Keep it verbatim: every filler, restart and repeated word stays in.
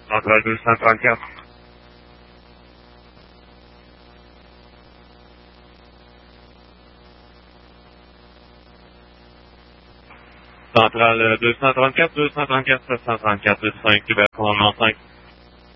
Centrale deux cent trente-quatre. Centrale deux cent trente-quatre, deux cent trente-quatre, sept cent trente-quatre, cinq, Québec, commandement cinq.